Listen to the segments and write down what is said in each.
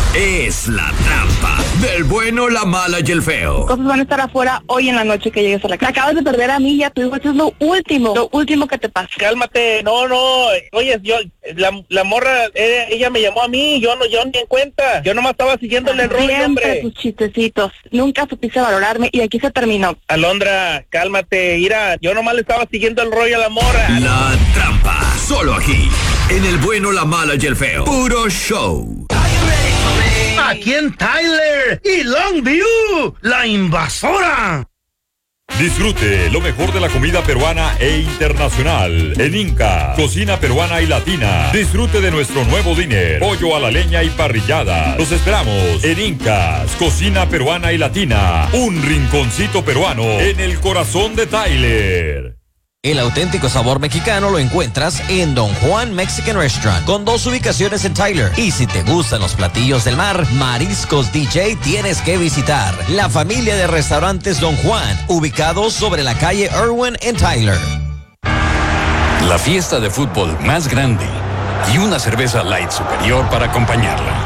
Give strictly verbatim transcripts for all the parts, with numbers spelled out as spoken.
es La Trampa, del bueno, la mala y el feo. Cosas van a estar afuera hoy en la noche que llegues a la casa. Te acabas de perder a mí y a tu hijo, eso es lo último, lo último que te pasa. Cálmate, no, no, oye, yo, la, la morra, ella, ella me llamó a mí, yo no, yo ni en cuenta, yo nomás estaba siguiéndole el rollo, Siempre hombre. tus chistecitos, nunca supiste valorarme y aquí se terminó. Alondra, cálmate, mira, yo nomás le estaba siguiendo el rollo a la morra. La Trampa, solo aquí, en el bueno, la mala y el feo. Puro show. Aquí en Tyler y Longview, la invasora. Disfrute lo mejor de la comida peruana e internacional en Inca, cocina peruana y latina. Disfrute de nuestro nuevo dinner, pollo a la leña y parrillada. Los esperamos en Incas, cocina peruana y latina. Un rinconcito peruano en el corazón de Tyler. El auténtico sabor mexicano lo encuentras en Don Juan Mexican Restaurant, con dos ubicaciones en Tyler. Y si te gustan los platillos del mar, Mariscos D J tienes que visitar. La familia de restaurantes Don Juan, ubicados sobre la calle Irwin en Tyler. La fiesta de fútbol más grande y una cerveza light superior para acompañarla.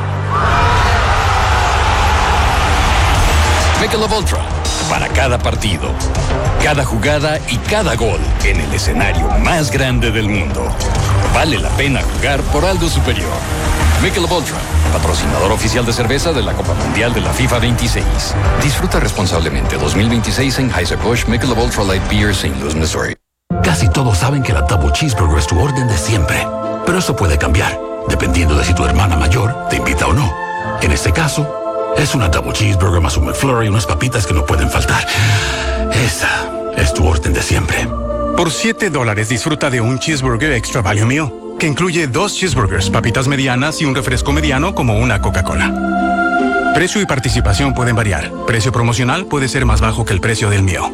Michelob Ultra, para cada partido, cada jugada y cada gol en el escenario más grande del mundo. Vale la pena jugar por algo superior. Michelob Ultra, patrocinador oficial de cerveza de la Copa Mundial de la FIFA veintiséis. Disfruta responsablemente dos mil veintiséis en Anheuser-Busch Michelob Ultra Light Beer, Saint Louis, Missouri. Casi todos saben que la Double Cheeseburger es tu orden de siempre, pero eso puede cambiar, dependiendo de si tu hermana mayor te invita o no. En este caso, es una Double Cheeseburger más un McFlurry y unas papitas que no pueden faltar. Esa es tu orden de siempre. Por siete dólares disfruta de un Cheeseburger Extra Value Meal, que incluye dos cheeseburgers, papitas medianas y un refresco mediano como una Coca-Cola. Precio y participación pueden variar. Precio promocional puede ser más bajo que el precio del meal.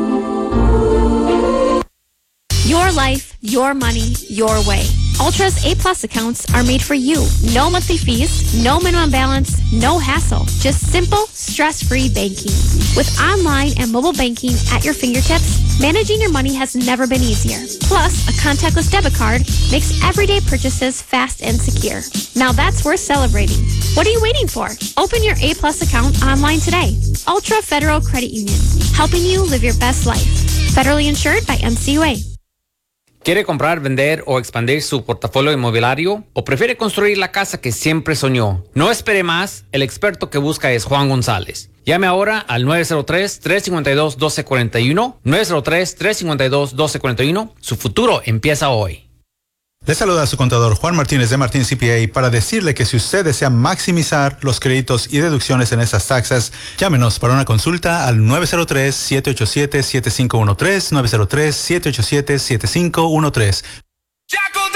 Your life, your money, your way. Ultra's A-Plus accounts are made for you. No monthly fees, no minimum balance, no hassle. Just simple, stress-free banking. With online and mobile banking at your fingertips, managing your money has never been easier. Plus, a contactless debit card makes everyday purchases fast and secure. Now that's worth celebrating. What are you waiting for? Open your A-Plus account online today. Ultra Federal Credit Union, helping you live your best life. Federally insured by M C U A. ¿Quiere comprar, vender o expandir su portafolio inmobiliario? ¿O prefiere construir la casa que siempre soñó? No espere más, el experto que busca es Juan González. Llame ahora al nueve cero tres, tres cinco dos, uno dos cuatro uno, nueve cero tres, tres cinco dos, uno dos cuatro uno. Su futuro empieza hoy. Le saluda a su contador Juan Martínez de Martín C P A para decirle que si usted desea maximizar los créditos y deducciones en estas taxas, llámenos para una consulta al nueve cero tres, siete ocho siete, siete cinco uno tres, nueve cero tres, siete ocho siete, siete cinco uno tres.